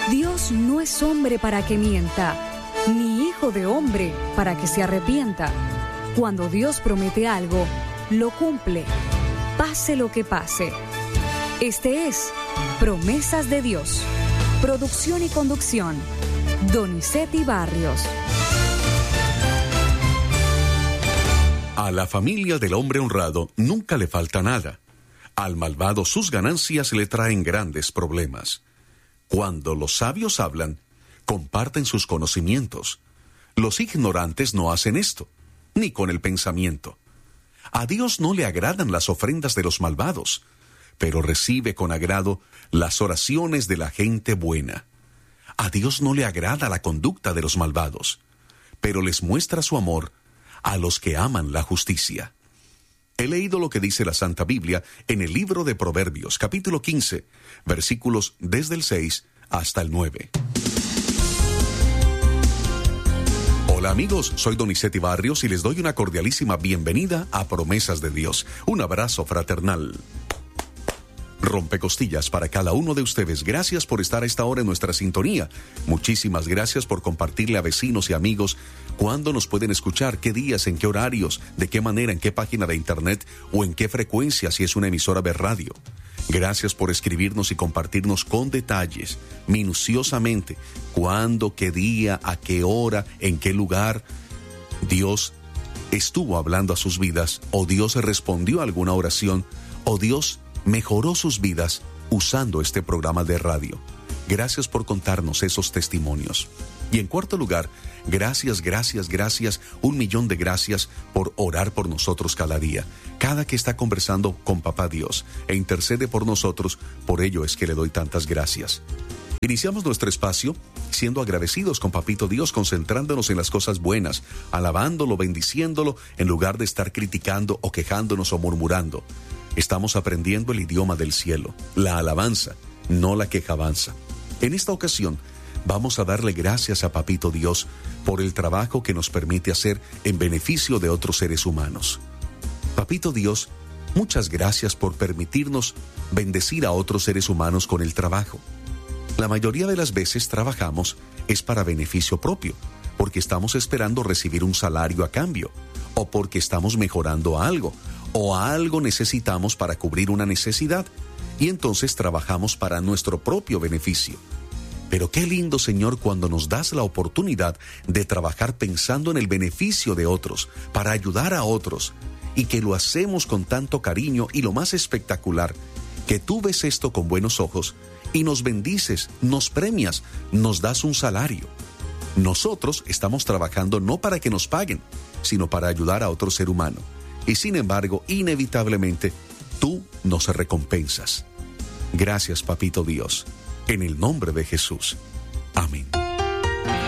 Dios no es hombre para que mienta, ni hijo de hombre para que se arrepienta. Cuando Dios promete algo, lo cumple, pase lo que pase. Este es Promesas de Dios. Producción y conducción, Donizetti Barrios. A la familia del hombre honrado nunca le falta nada. Al malvado sus ganancias le traen grandes problemas. Cuando los sabios hablan, comparten sus conocimientos. Los ignorantes no hacen esto, ni con el pensamiento. A Dios no le agradan las ofrendas de los malvados, pero recibe con agrado las oraciones de la gente buena. A Dios no le agrada la conducta de los malvados, pero les muestra su amor a los que aman la justicia. He leído lo que dice la Santa Biblia en el libro de Proverbios, capítulo 15, versículos desde el 6 hasta el 9. Hola amigos, soy Donizetti Barrios y les doy una cordialísima bienvenida a Promesas de Dios. Un abrazo fraternal. Rompecostillas para cada uno de ustedes. Gracias por estar a esta hora en nuestra sintonía. Muchísimas gracias por compartirle a vecinos y amigos cuándo nos pueden escuchar, qué días, en qué horarios, de qué manera, en qué página de internet o en qué frecuencia si es una emisora de radio. Gracias por escribirnos y compartirnos con detalles, minuciosamente, cuándo, qué día, a qué hora, en qué lugar Dios estuvo hablando a sus vidas, o Dios respondió a alguna oración, o Dios mejoró sus vidas usando este programa de radio. Gracias por contarnos esos testimonios. Y en cuarto lugar, gracias, 1,000,000 de gracias por orar por nosotros cada día. Cada que está conversando con Papá Dios e intercede por nosotros, por ello es que le doy tantas gracias. Iniciamos nuestro espacio siendo agradecidos con Papito Dios, concentrándonos en las cosas buenas, alabándolo, bendiciéndolo, en lugar de estar criticando o quejándonos o murmurando. Estamos aprendiendo el idioma del cielo, la alabanza, no la quejabanza. En esta ocasión, vamos a darle gracias a Papito Dios por el trabajo que nos permite hacer en beneficio de otros seres humanos. Papito Dios, muchas gracias por permitirnos bendecir a otros seres humanos con el trabajo. La mayoría de las veces trabajamos es para beneficio propio, porque estamos esperando recibir un salario a cambio, o porque estamos mejorando algo, o a algo necesitamos para cubrir una necesidad, y entonces trabajamos para nuestro propio beneficio. Pero qué lindo, Señor, cuando nos das la oportunidad de trabajar pensando en el beneficio de otros, para ayudar a otros, y que lo hacemos con tanto cariño, y lo más espectacular, que tú ves esto con buenos ojos, y nos bendices, nos premias, nos das un salario. Nosotros estamos trabajando no para que nos paguen, sino para ayudar a otro ser humano. Y sin embargo, inevitablemente, tú nos recompensas. Gracias, Papito Dios, en el nombre de Jesús. Amén.